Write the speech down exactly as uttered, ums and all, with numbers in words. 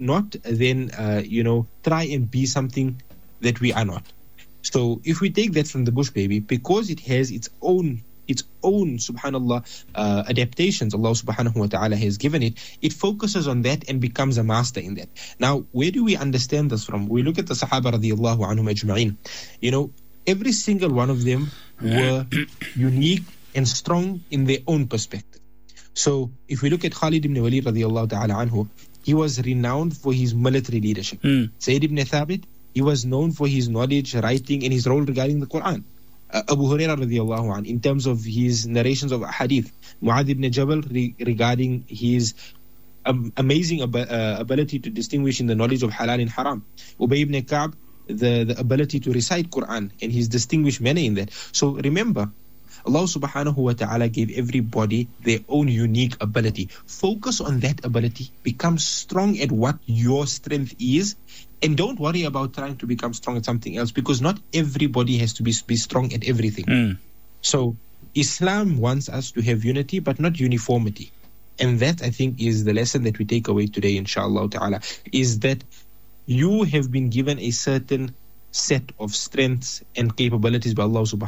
not then, uh, you know, try and be something that we are not. So if we take that from the bush baby, because it has its own its own, subhanallah, uh, adaptations Allah subhanahu wa ta'ala has given it, it focuses on that and becomes a master in that. Now, where do we understand this from? We look at the Sahaba radiallahu anhum ajma'in. You know, every single one of them were unique and strong in their own perspective. So if we look at Khalid ibn Walid radiallahu ta'ala anhu, he was renowned for his military leadership. Mm. Zayd ibn Thabit, he was known for his knowledge, writing, and his role regarding the Quran. Uh, Abu Hurairah radiallahu anh, in terms of his narrations of hadith. Mu'adh ibn Jabal re- regarding his um, amazing ab- uh, ability to distinguish in the knowledge of halal and haram. Ubay ibn Ka'b, the, the ability to recite Quran and his distinguished manner in that. So remember, Allah subhanahu wa ta'ala gave everybody their own unique ability. Focus on that ability, become strong at what your strength is, and don't worry about trying to become strong at something else, because not everybody has to be, be strong at everything. Mm. So Islam wants us to have unity, but not uniformity. And that, I think, is the lesson that we take away today, inshallah ta'ala, is that you have been given a certain set of strengths and capabilities by Allah subhanahu